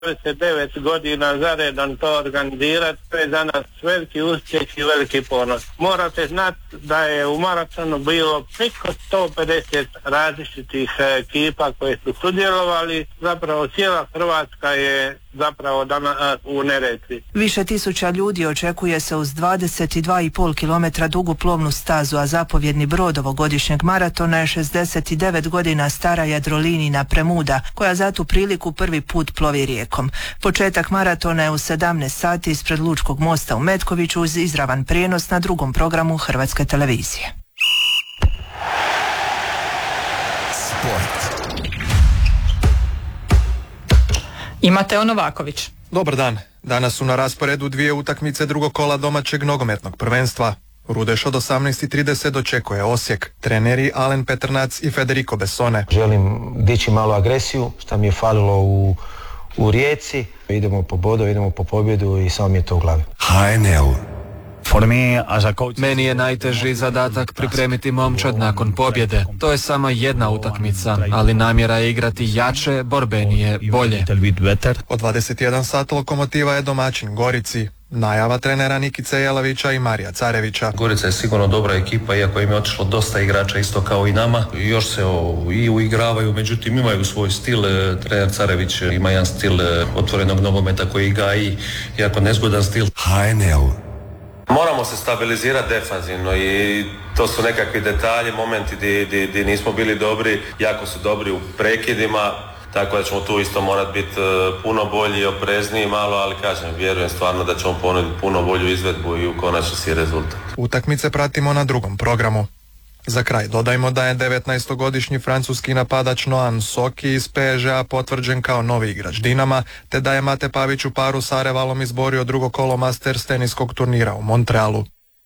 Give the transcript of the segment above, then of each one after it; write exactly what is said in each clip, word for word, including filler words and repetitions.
dvadeset devet godina zaredom to organizirati, to je za nas veliki uspjeh i veliki ponos. Morate znati da je u maratonu bilo preko sto pedeset različitih ekipa koje su sudjelovali, zapravo cijela Hrvatska je zapravo danas u Neretvi. Više tisuća ljudi očekuje se uz dvadeset dva i pol kilometra dugu plovnu stazu, a zapovjedni brod ovogodišnjeg maratona je šezdeset devet godina stara Jadrolinijina Premuda, koja za tu priliku prvi put plovi rijekom. Početak maratona je u sedamnaest sati ispred Lučkog mosta u Metkoviću uz izravan prijenos na drugom programu Hrvatske televizije. Sport. I Mateo Novaković. Dobar dan. Danas su na rasporedu dvije utakmice drugog kola domaćeg nogometnog prvenstva. Rudeš od osamnaest i trideset dočekuje Osijek. Treneri Alen Petrnac i Federico Bessone. Želim dići malo agresiju, što mi je falilo u, u Rijeci. Idemo po bodu, idemo po pobjedu i samo mi je to u glavi. H N L. Meni je najteži zadatak pripremiti momčad nakon pobjede. To je samo jedna utakmica, ali namjera je igrati jače, borbenije, bolje. Od dvadeset jedan sata Lokomotiva je domaćin Gorici. Najava trenera Nikice Jelavića i Marija Carevića. Gorica je sigurno dobra ekipa, iako im je otišlo dosta igrača isto kao i nama. Još se o, i uigravaju, međutim imaju svoj stil. Trener Carević ima jedan stil otvorenog nogometa koji ga i jako nezgodan stil. H N L. Moramo se stabilizirati defanzivno i to su nekakvi detalji, momenti gdje, gdje, gdje nismo bili dobri, jako su dobri u prekidima, tako da ćemo tu isto morati biti puno bolji i oprezniji malo, ali kažem, vjerujem stvarno da ćemo ponuditi puno bolju izvedbu i u konačnici rezultat. Utakmice pratimo na drugom programu. Za kraj dodajmo da je devetnaestogodišnji francuski napadač Noan Soki iz P S G-a potvrđen kao novi igrač Dinama, te da je Mate Pavić u paru s Arevalom izborio drugo kolo Masters teniskog turnira u Montrealu.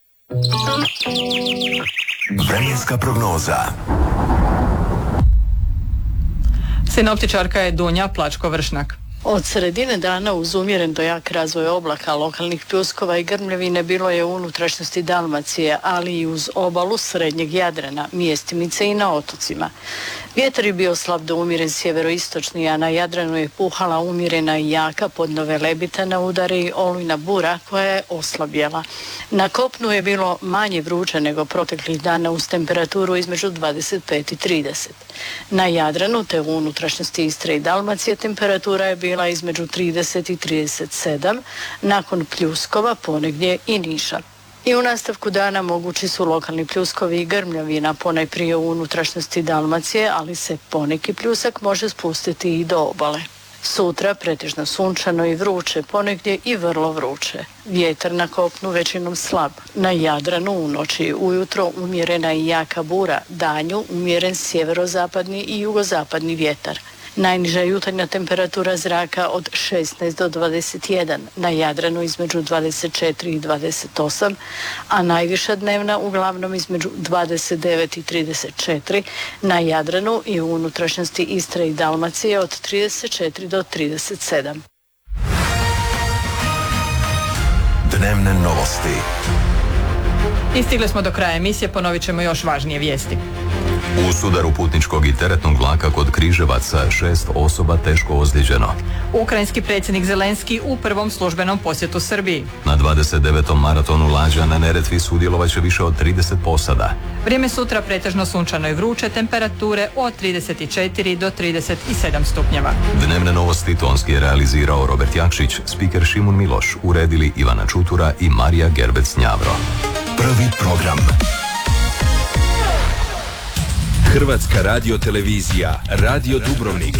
Vremenska prognoza. Sinoptičarka je Dunja Plačko-Vršnak. Od sredine dana uz umjeren do jak razvoj oblaka, lokalnih pljuskova i grmljevine bilo je u unutrašnjosti Dalmacije, ali i uz obalu srednjeg Jadrana, mjestimice i na otocima. Vjetar je bio slab do umjeren sjeveroistočni, a na Jadranu je puhala umjerena i jaka podnove lebita na udare i olujna bura koja je oslabjela. Na kopnu je bilo manje vruće nego proteklih dana uz temperaturu između dvadeset pet i trideset. Na Jadranu te u unutrašnjosti Istre i Dalmacije temperatura je bila između trideset i trideset sedam, nakon pljuskova ponegdje i Niša. I u nastavku dana mogući su lokalni pljuskovi i grmljavina, ponajprije u unutrašnjosti Dalmacije, ali se poneki pljusak može spustiti i do obale. Sutra pretežno sunčano i vruće, ponegdje i vrlo vruće. Vjetar na kopnu većinom slab. Na Jadranu u noći ujutro umjerena i jaka bura, danju umjeren sjeverozapadni i jugozapadni vjetar. Najniža jutarnja temperatura zraka od šesnaest do dvadeset jedan, na Jadranu između dvadeset četiri i dvadeset osam, a najviša dnevna uglavnom između dvadeset devet i trideset četiri, na Jadranu i u unutrašnjosti Istre i Dalmacije od trideset četiri do trideset sedam. Dnevne novosti. I stigli smo do kraja emisije, ponovit ćemo još važnije vijesti. U sudaru putničkog i teretnog vlaka kod Križevaca šest osoba teško ozlijeđeno. Ukrajinski predsjednik Zelenski u prvom službenom posjetu Srbiji. Na dvadeset devetom maratonu lađa na Neretvi sudjelovat će više od trideset posada. Vrijeme sutra pretežno sunčano i vruće, temperature od trideset četiri do trideset sedam stupnjeva. Dnevne novosti tonski je realizirao Robert Jakšić, spiker Šimun Miloš, uredili Ivana Čutura i Marija Gerbec-Njavro. Prvi program. Hrvatska radiotelevizija, Radio Dubrovnik.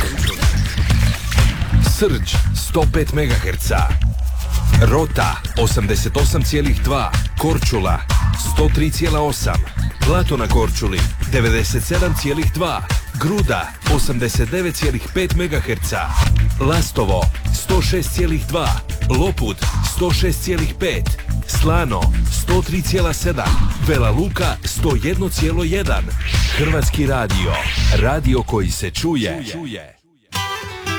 Srđ sto pet megaherca. Rota osamdeset osam zarez dva, Korčula sto tri zarez osam, Blato na Korčuli devedeset sedam zarez dva, Gruda osamdeset devet zarez pet megaherca, Lastovo sto šest zarez dva, Lopud sto šest zarez pet, Slano sto tri zarez sedam, Vela Luka sto jedan zarez jedan. Hrvatski radio, radio koji se čuje.